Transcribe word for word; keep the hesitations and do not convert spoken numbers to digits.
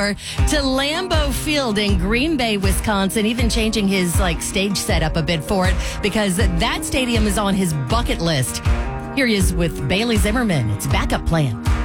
tour to Lambeau Field in Green Bay, Wisconsin, even changing his like stage setup a bit for it because that stadium is on his bucket list. Here he is with Bailey Zimmerman. It's Backup Plan.